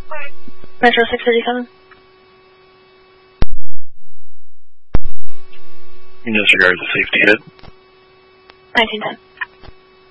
Metro 637. In disregard to safety hit. 1910.